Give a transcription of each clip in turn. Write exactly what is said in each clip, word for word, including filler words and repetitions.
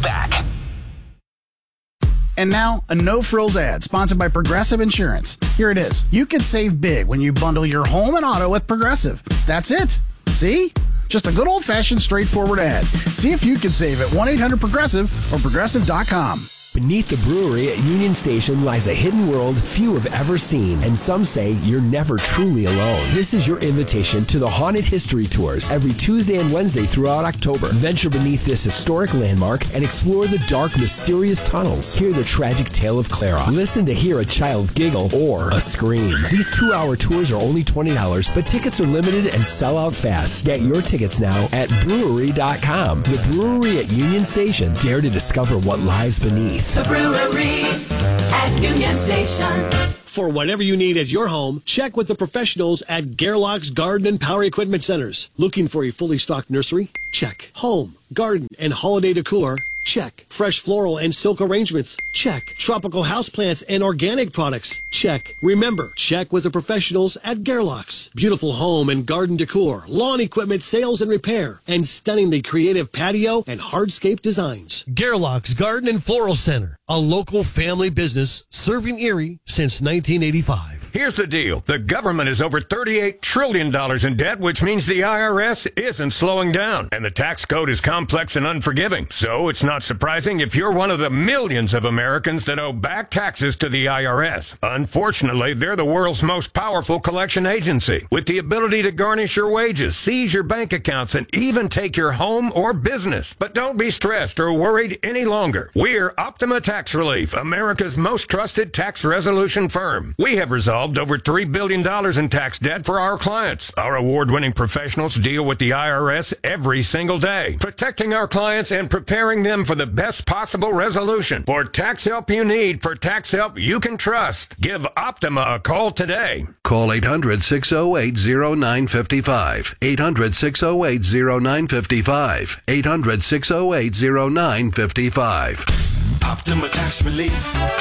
back. And now, a no-frills ad sponsored by Progressive Insurance. Here it is. You can save big when you bundle your home and auto with Progressive. That's it. See? Just a good old-fashioned, straightforward ad. See if you can save at one eight hundred progressive or progressive dot com. Beneath the brewery at Union Station lies a hidden world few have ever seen, and some say you're never truly alone. This is your invitation to the Haunted History Tours every Tuesday and Wednesday throughout October. Venture beneath this historic landmark and explore the dark, mysterious tunnels. Hear the tragic tale of Clara. Listen to hear a child giggle or a scream. These two-hour tours are only twenty dollars, but tickets are limited and sell out fast. Get your tickets now at brewery dot com. The brewery at Union Station. Dare to discover what lies beneath. The brewery at Union Station. For whatever you need at your home, check with the professionals at Gerlach's Garden and Power Equipment Centers. Looking for a fully stocked nursery? Check. Home, garden, and holiday decor? Check. Fresh floral and silk arrangements? Check. Tropical houseplants and organic products? Check. Remember, check with the professionals at Gerlach's. Beautiful home and garden decor, lawn equipment sales and repair, and stunningly creative patio and hardscape designs. Gerlach's Garden and Floral Center, a local family business serving Erie since nineteen eighty-five. Here's the deal. The government is over thirty-eight trillion dollars in debt, which means the I R S isn't slowing down. And the tax code is complex and unforgiving. So it's not surprising if you're one of the millions of Americans that owe back taxes to the I R S. Unfortunately, they're the world's most powerful collection agency, with the ability to garnish your wages, seize your bank accounts, and even take your home or business. But don't be stressed or worried any longer. We're Optima Tax Relief, America's most trusted tax resolution firm. We have resolved over three billion dollars in tax debt for our clients. Our award-winning professionals deal with the I R S every single day, protecting our clients and preparing them for the best possible resolution. For tax help you need, for tax help you can trust, give Optima a call today. Call eight hundred, six oh eight, oh nine five five. eight hundred, six oh eight, oh nine five five. eight hundred, six oh eight, oh nine five five. Optima Tax Relief.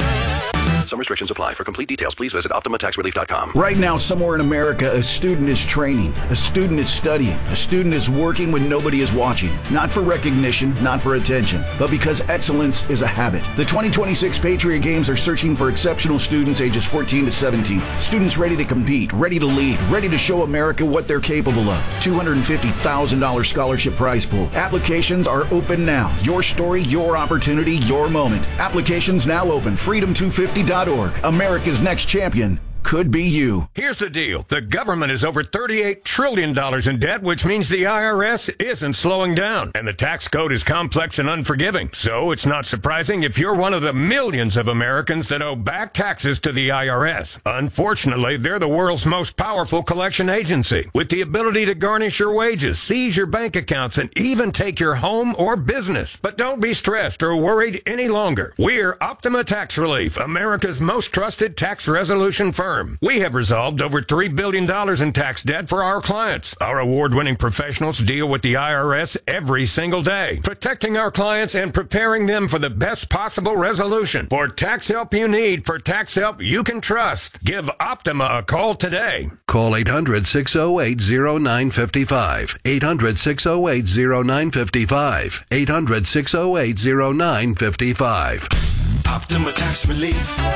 Some restrictions apply. For complete details, please visit optima tax relief dot com. Right now, somewhere in America, a student is training, a student is studying, a student is working when nobody is watching. Not for recognition, not for attention, but because excellence is a habit. The twenty twenty-six Patriot Games are searching for exceptional students ages fourteen to seventeen. Students ready to compete, ready to lead, ready to show America what they're capable of. two hundred fifty thousand dollars scholarship prize pool. Applications are open now. Your story, your opportunity, your moment. Applications now open. freedom two fifty dot org. America's next champion could be you. Here's the deal. The government is over thirty-eight trillion dollars in debt, which means the I R S isn't slowing down. And the tax code is complex and unforgiving. So it's not surprising if you're one of the millions of Americans that owe back taxes to the I R S. Unfortunately, they're the world's most powerful collection agency, with the ability to garnish your wages, seize your bank accounts, and even take your home or business. But don't be stressed or worried any longer. We're Optima Tax Relief, America's most trusted tax resolution firm. We have resolved over three billion dollars in tax debt for our clients. Our award-winning professionals deal with the I R S every single day, protecting our clients and preparing them for the best possible resolution. For tax help you need, for tax help you can trust, give Optima a call today. Call eight hundred, six oh eight, oh nine five five. eight hundred, six oh eight, oh nine five five. eight hundred, six oh eight, oh nine five five. Optima Tax Relief.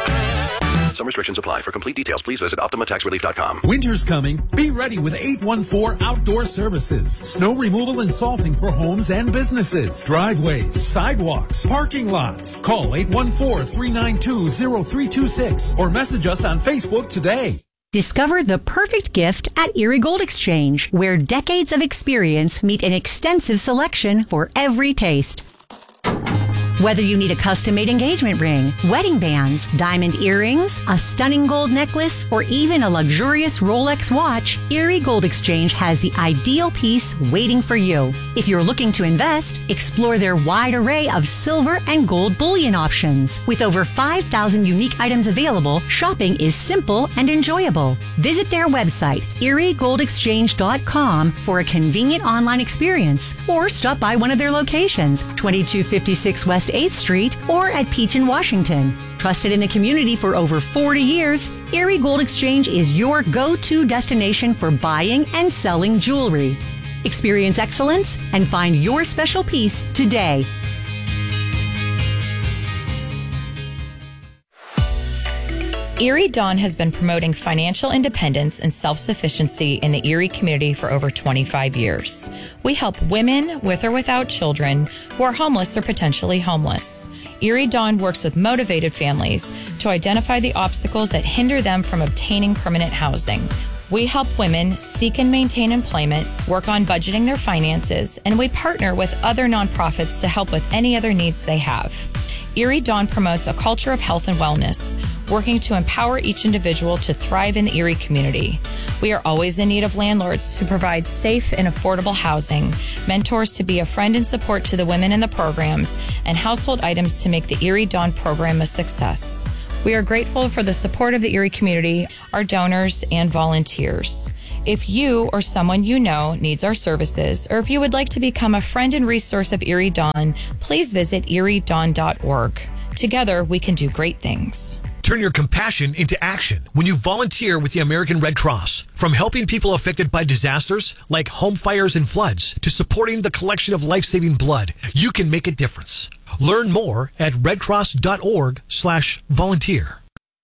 Some restrictions apply. For complete details, please visit optima tax relief dot com. Winter's coming. Be ready with eight one four Outdoor Services. Snow removal and salting for homes and businesses. Driveways, sidewalks, parking lots. Call eight one four, three nine two, oh three two six or message us on Facebook today. Discover the perfect gift at Erie Gold Exchange, where decades of experience meet an extensive selection for every taste. Whether you need a custom-made engagement ring, wedding bands, diamond earrings, a stunning gold necklace, or even a luxurious Rolex watch, Erie Gold Exchange has the ideal piece waiting for you. If you're looking to invest, explore their wide array of silver and gold bullion options. With over five thousand unique items available, shopping is simple and enjoyable. Visit their website, erie gold exchange dot com, for a convenient online experience, or stop by one of their locations, twenty-two fifty-six West eighth Street or at Peach in Washington. Trusted in the community for over forty years, Erie Gold Exchange is your go-to destination for buying and selling jewelry. Experience excellence and find your special piece today. Erie Dawn has been promoting financial independence and self-sufficiency in the Erie community for over twenty-five years. We help women with or without children who are homeless or potentially homeless. Erie Dawn works with motivated families to identify the obstacles that hinder them from obtaining permanent housing. We help women seek and maintain employment, work on budgeting their finances, and we partner with other nonprofits to help with any other needs they have. Erie Dawn promotes a culture of health and wellness, working to empower each individual to thrive in the Erie community. We are always in need of landlords to provide safe and affordable housing, mentors to be a friend and support to the women in the programs, and household items to make the Erie Dawn program a success. We are grateful for the support of the Erie community, our donors, and volunteers. If you or someone you know needs our services, or if you would like to become a friend and resource of Erie Dawn, please visit erie dawn dot org. Together, we can do great things. Turn your compassion into action when you volunteer with the American Red Cross. From helping people affected by disasters like home fires and floods to supporting the collection of life-saving blood, you can make a difference. Learn more at redcross.org slash volunteer.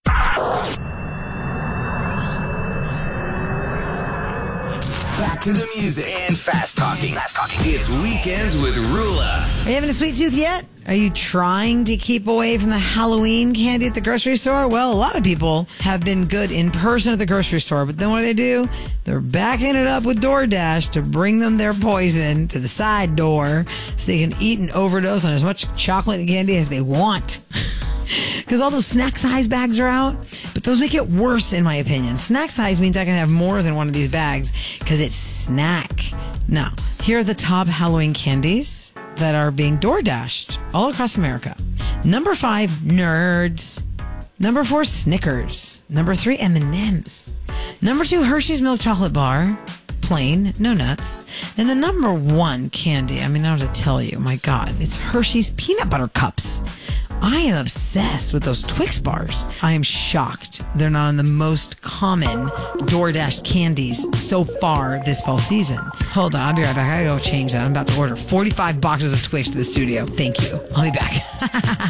Back to the music and fast talking. Fast talking. It's Weekends with Rula. Are you having a sweet tooth yet? Are you trying to keep away from the Halloween candy at the grocery store? Well, a lot of people have been good in person at the grocery store, but then what do they do? They're backing it up with DoorDash to bring them their poison to the side door so they can eat and overdose on as much chocolate and candy as they want. Because all those snack size bags are out, but those make it worse in my opinion. Snack size means I can have more than one of these bags because it's snack. Now, here are the top Halloween candies that are being door-dashed all across America. Number five, Nerds. Number four, Snickers. Number three, M and M's. Number two, Hershey's Milk Chocolate Bar. Plain, no nuts. And the number one candy, I mean, I don't have to tell you, my God, it's Hershey's Peanut Butter Cups. I am obsessed with those Twix bars. I am shocked they're not on the most common DoorDash candies so far this fall season. Hold on, I'll be right back. I gotta go change that. I'm about to order forty-five boxes of Twix to the studio. Thank you. I'll be back.